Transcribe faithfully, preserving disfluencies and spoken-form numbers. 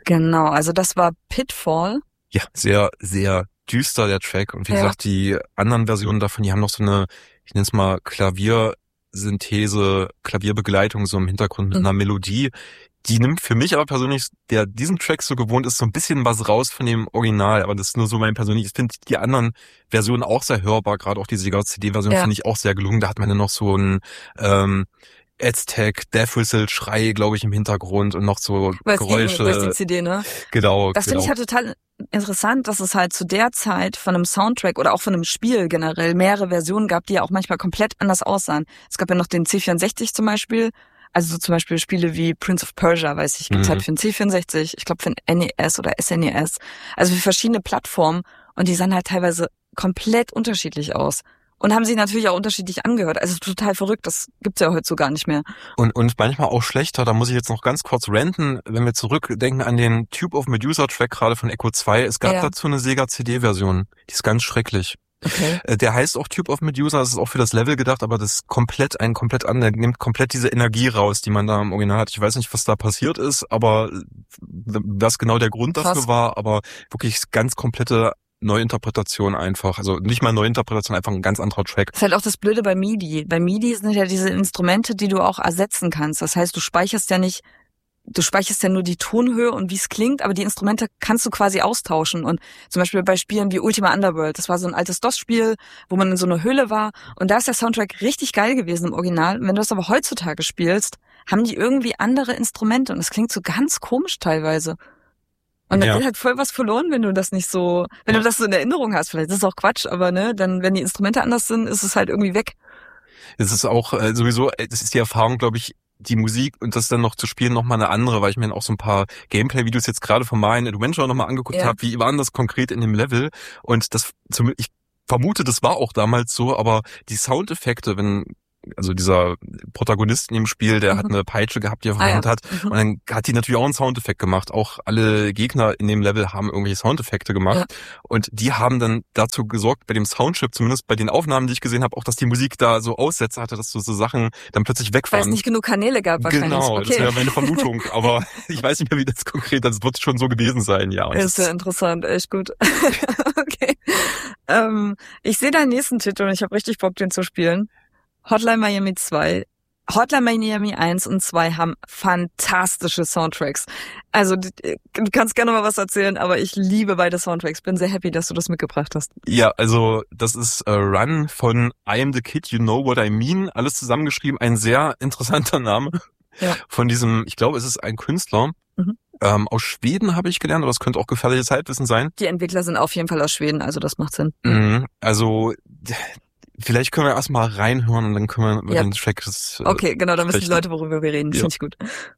Genau, also das war Pitfall. Ja, sehr, sehr düster, der Track. Und wie Ja. gesagt, die anderen Versionen davon, die haben noch so eine, ich nenne es mal Klaviersynthese, Klavierbegleitung so im Hintergrund mit Mhm. einer Melodie. Die nimmt für mich aber persönlich, der diesen Track so gewohnt ist, so ein bisschen was raus von dem Original. Aber das ist nur so mein persönliches. Ich finde die anderen Versionen auch sehr hörbar. Gerade auch die Sega-C D-Version Ja. finde ich auch sehr gelungen. Da hat man dann noch so ein ähm, Aztec, Death Whistle, Schrei, glaube ich, im Hintergrund und noch so Weiß Geräusche. Die, weiß die C D, ne? Genau, Das genau. finde ich halt total interessant, dass es halt zu der Zeit von einem Soundtrack oder auch von einem Spiel generell mehrere Versionen gab, die ja auch manchmal komplett anders aussahen. Es gab ja noch den C vierundsechzig zum Beispiel. Also so zum Beispiel Spiele wie Prince of Persia, weiß ich, gibt's Mhm. halt für den C vierundsechzig, ich glaube für den N E S oder S N E S. Also für verschiedene Plattformen und die sahen halt teilweise komplett unterschiedlich aus. Und haben sich natürlich auch unterschiedlich angehört. Also total verrückt, das gibt's ja heute so gar nicht mehr. Und, und manchmal auch schlechter, da muss ich jetzt noch ganz kurz ranten, wenn wir zurückdenken an den Tube of Medusa Track gerade von Echo zwei. Es gab Ja. dazu eine Sega-C D-Version, die ist ganz schrecklich. Okay. Äh, Der heißt auch Tube of Medusa, das ist auch für das Level gedacht, aber das ist komplett ein komplett anderer, nimmt komplett diese Energie raus, die man da im Original hat. Ich weiß nicht, was da passiert ist, aber was genau der Grund dafür Krass. war, aber wirklich ganz komplette Neuinterpretation einfach. Also nicht mal Neuinterpretation, einfach ein ganz anderer Track. Das ist halt auch das Blöde bei MIDI. Bei MIDI sind ja diese Instrumente, die du auch ersetzen kannst. Das heißt, du speicherst ja nicht, du speicherst ja nur die Tonhöhe und wie es klingt, aber die Instrumente kannst du quasi austauschen. Und zum Beispiel bei Spielen wie Ultima Underworld, das war so ein altes DOS-Spiel, wo man in so einer Höhle war. Und da ist der Soundtrack richtig geil gewesen im Original. Wenn du das aber heutzutage spielst, haben die irgendwie andere Instrumente und es klingt so ganz komisch teilweise. Und dann Ja. geht halt voll was verloren, wenn du das nicht so, wenn du das so in Erinnerung hast. Vielleicht ist es auch Quatsch, aber ne, dann, wenn die Instrumente anders sind, ist es halt irgendwie weg. Es ist auch äh, sowieso, äh, das ist die Erfahrung, glaube ich, die Musik und das dann noch zu spielen nochmal eine andere, weil ich mir dann auch so ein paar Gameplay-Videos jetzt gerade von Mario Adventure nochmal angeguckt Ja. habe, wie waren das konkret in dem Level und das, zum, ich vermute, das war auch damals so, aber die Soundeffekte, wenn, also dieser Protagonist in dem Spiel, der Mhm. hat eine Peitsche gehabt, die er Ah, verwendet ja. hat Mhm. und dann hat die natürlich auch einen Soundeffekt gemacht, auch alle Gegner in dem Level haben irgendwelche Soundeffekte gemacht Ja. und die haben dann dazu gesorgt, bei dem Soundchip, zumindest bei den Aufnahmen, die ich gesehen habe, auch, dass die Musik da so Aussätze hatte, dass so, so Sachen dann plötzlich weg Weil es waren. nicht genug Kanäle gab wahrscheinlich. Genau, das Okay. wäre meine Vermutung, aber ich weiß nicht mehr, wie das konkret, das wird schon so gewesen sein, ja. Und Ist ja das, interessant, echt gut. Okay. Ähm, ich sehe deinen nächsten Titel und ich habe richtig Bock, den zu spielen. Hotline Miami zwei. Hotline Miami eins und zwei haben fantastische Soundtracks. Also du du kannst gerne mal was erzählen, aber ich liebe beide Soundtracks. Bin sehr happy, dass du das mitgebracht hast. ja, also das ist äh, Run von I Am The Kid, You Know What I Mean, alles zusammengeschrieben, ein sehr interessanter Name Ja. von diesem, ich glaube, es ist ein Künstler, Mhm. ähm, aus Schweden habe ich gelernt, aber es könnte auch gefährliches Halbwissen sein. Die Entwickler sind auf jeden Fall aus Schweden, also das macht Sinn. Mhm. Also vielleicht können wir erstmal reinhören und dann können wir über Ja. den Track das, äh, Okay, genau, dann wissen die sprechen. Leute, worüber wir reden. Ja. Finde ich gut.